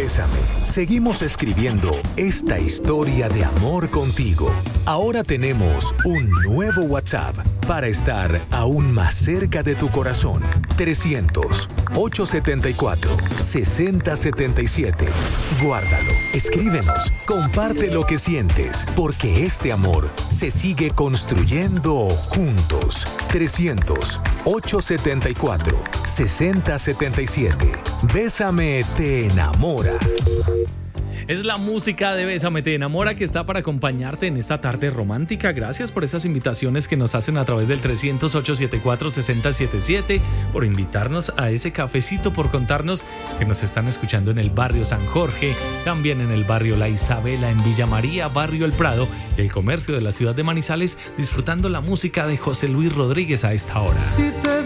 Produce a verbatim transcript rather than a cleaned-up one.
Bésame. Seguimos escribiendo esta historia de amor contigo. Ahora tenemos un nuevo WhatsApp para estar aún más cerca de tu corazón. trescientos, ochocientos setenta y cuatro, sesenta setenta y siete. Guárdalo, escríbenos, comparte lo que sientes, porque este amor se sigue construyendo juntos. trescientos, ochocientos setenta y cuatro, sesenta setenta y siete. Bésame te enamora. Es la música de Bésame te enamora que está para acompañarte en esta tarde romántica. Gracias por esas invitaciones que nos hacen a través del trescientos, ochocientos setenta y cuatro, sesenta setenta y siete, por invitarnos a ese cafecito, por contarnos que nos están escuchando en el barrio San Jorge, también en el barrio La Isabela, en Villa María, barrio El Prado, y el comercio de la ciudad de Manizales, disfrutando la música de José Luis Rodríguez a esta hora. Si te